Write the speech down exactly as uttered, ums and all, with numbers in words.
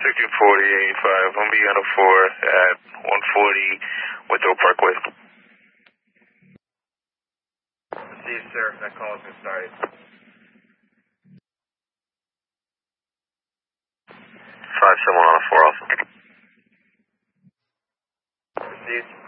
sixteen forty eighty-five. I'm be on a four at one forty Winthrop Parkway. Steve, sir, that call has been started. five seven on a four also. Steve.